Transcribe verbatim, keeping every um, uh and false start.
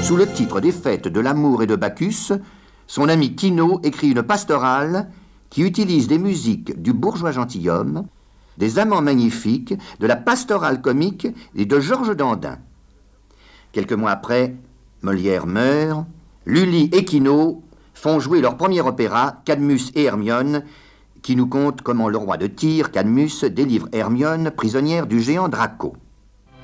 Sous le titre des Fêtes de l'amour et de Bacchus, son ami Quinault écrit une pastorale qui utilise des musiques du bourgeois gentilhomme, des amants magnifiques, de la pastorale comique et de Georges Dandin. Quelques mois après, Molière meurt, Lully et Quinault font jouer leur premier opéra, Cadmus et Hermione, qui nous conte comment le roi de Tyr, Cadmus, délivre Hermione, prisonnière du géant Draco.